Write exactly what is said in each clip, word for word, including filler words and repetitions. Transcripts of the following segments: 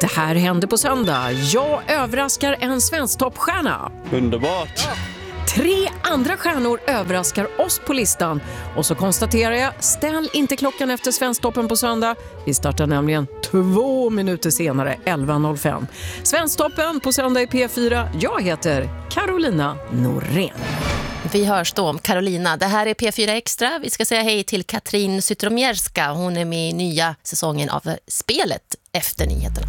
Det här händer på söndag. Jag överraskar en svensktoppstjärna. Underbart! Tre andra stjärnor överraskar oss på listan. Och så konstaterar jag, ställ inte klockan efter Svensktoppen på söndag. Vi startar nämligen två minuter senare, elva noll fem. Svensktoppen på söndag i P fyra. Jag heter Carolina Norén. Vi hörs då om Carolina. Det här är P fyra Extra. Vi ska säga hej till Katrin Zytomierska. Hon är med i nya säsongen av Spelet efter nyheterna.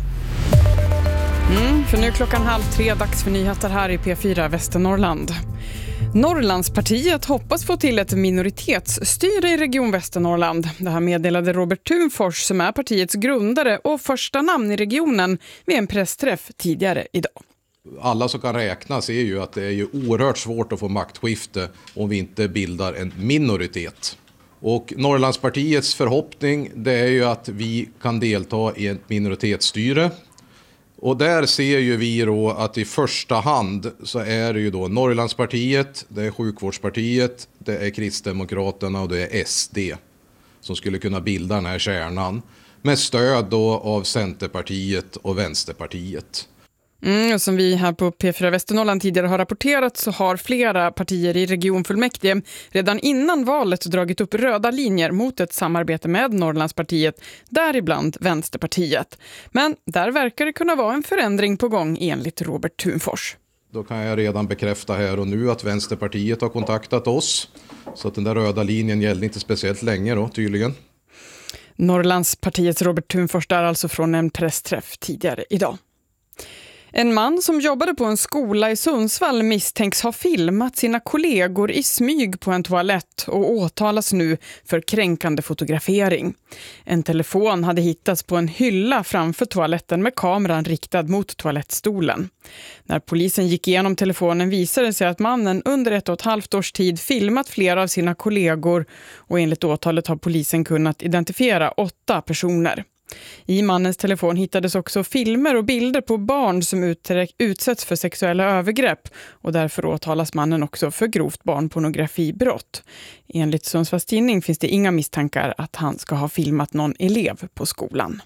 Mm, för nu klockan halv tre, dags för nyheter här i P fyra Västernorrland. Norrlandspartiet hoppas få till ett minoritetsstyre i Region Västernorrland. Det här meddelade Robert Thunfors som är partiets grundare och första namn i regionen vid en pressträff tidigare idag. Alla som kan räkna ser ju att det är ju oerhört svårt att få maktskifte om vi inte bildar en minoritet. Och Norrlandspartiets förhoppning det är ju att vi kan delta i ett minoritetsstyre. Och där ser ju vi då att i första hand så är det ju då Norrlandspartiet, det är Sjukvårdspartiet, det är Kristdemokraterna och det är S D som skulle kunna bilda den här kärnan med stöd då av Centerpartiet och Vänsterpartiet. Mm, och som vi här på P fyra Västernorrland tidigare har rapporterat så har flera partier i regionfullmäktige redan innan valet dragit upp röda linjer mot ett samarbete med Norrlandspartiet, däribland Vänsterpartiet. Men där verkar det kunna vara en förändring på gång enligt Robert Thunfors. Då kan jag redan bekräfta här och nu att Vänsterpartiet har kontaktat oss. Så att den där röda linjen gäller inte speciellt länge då tydligen. Norrlandspartiets Robert Thunfors där alltså från en pressträff tidigare idag. En man som jobbade på en skola i Sundsvall misstänks ha filmat sina kollegor i smyg på en toalett och åtalas nu för kränkande fotografering. En telefon hade hittats på en hylla framför toaletten med kameran riktad mot toalettstolen. När polisen gick igenom telefonen visade det sig att mannen under ett och ett halvt års tid filmat flera av sina kollegor och enligt åtalet har polisen kunnat identifiera åtta personer. I mannens telefon hittades också filmer och bilder på barn som utsätts för sexuella övergrepp och därför åtalas mannen också för grovt barnpornografibrott. Enligt Sundsvalls Tidning finns det inga misstankar att han ska ha filmat någon elev på skolan.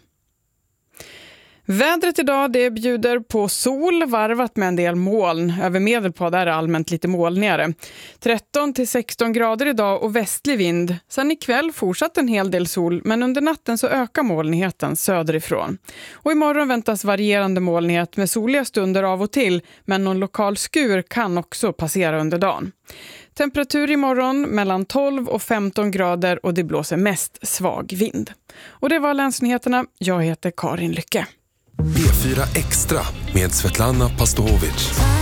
Vädret idag det bjuder på sol varvat med en del moln. Över Medelpad är det allmänt lite molnigare. tretton till sexton grader idag och västlig vind. Sen ikväll fortsatt en hel del sol men under natten så ökar molnigheten söderifrån. Och imorgon väntas varierande molnighet med soliga stunder av och till men någon lokal skur kan också passera under dagen. Temperatur imorgon mellan tolv och femton grader och det blåser mest svag vind. Och det var länsnyheterna. Jag heter Karin Lycke. P fyra Extra med Svetlana Pastovic.